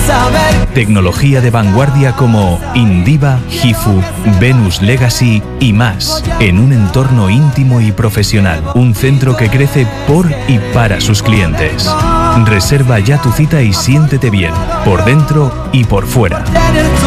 Tecnología de vanguardia como Indiva, Gifu, Venus Legacy y más, en un entorno íntimo y profesional. Un centro que crece por y para sus clientes. Reserva ya tu cita y siéntete bien, por dentro y por fuera.